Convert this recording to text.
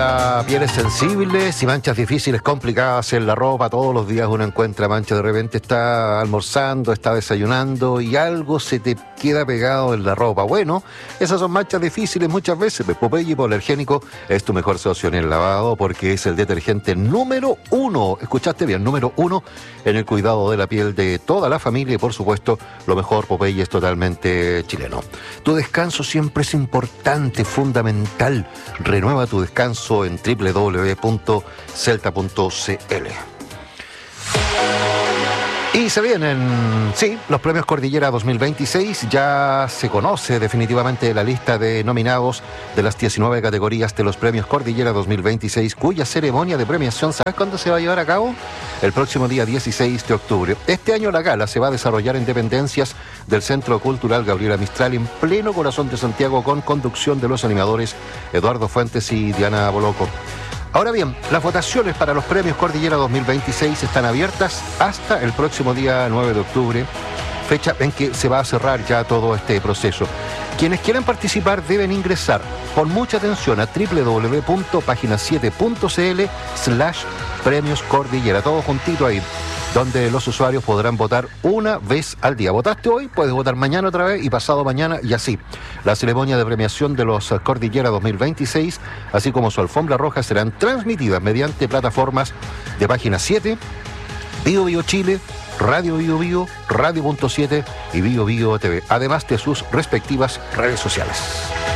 Pieles sensibles y manchas difíciles, complicadas en la ropa. Todos los días uno encuentra manchas. De repente está almorzando, está desayunando y algo se te queda pegado en la ropa. Bueno, esas son manchas difíciles muchas veces. Popeye Hipoalergénico es tu mejor socio en el lavado porque es el detergente número 1. Escuchaste bien, número 1 en el cuidado de la piel de toda la familia y por supuesto lo mejor. Popeye es totalmente chileno. Tu descanso siempre es importante, fundamental. Renueva tu descanso en www.celta.cl. Y se vienen, sí, los premios Cordillera 2026. Ya se conoce definitivamente la lista de nominados de las 19 categorías de los premios Cordillera 2026, cuya ceremonia de premiación, ¿sabes cuándo se va a llevar a cabo? El próximo día 16 de octubre. Este año la gala se va a desarrollar en dependencias del Centro Cultural Gabriela Mistral, en pleno corazón de Santiago, con conducción de los animadores Eduardo Fuentes y Diana Boloco. Ahora bien, las votaciones para los premios Cordillera 2026 están abiertas hasta el próximo día 9 de octubre, fecha en que se va a cerrar ya todo este proceso. Quienes quieran participar deben ingresar con mucha atención a www.pagina7.cl/premios Cordillera, todo juntito ahí, donde los usuarios podrán votar una vez al día. Votaste hoy, puedes votar mañana otra vez y pasado mañana y así. La ceremonia de premiación de los Cordillera 2026, así como su alfombra roja, serán transmitidas mediante plataformas de Página 7, Bio Bio Chile, Radio Bio Bio, Radio.7 y Bio Bio TV, además de sus respectivas redes sociales.